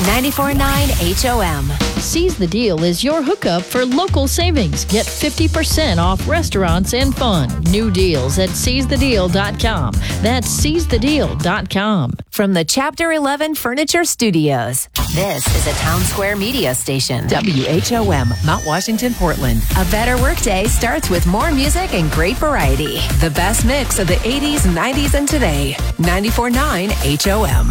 94.9 HOM. Seize the Deal is your hookup for local savings. Get 50% off restaurants and fun. New deals at seizethedeal.com. That's seizethedeal.com. From the Chapter 11 Furniture Studios, this is a Town Square media station. WHOM, Mount Washington, Portland. A better workday starts with more music and great variety. The best mix of the 80s, 90s, and today. 94.9 HOM.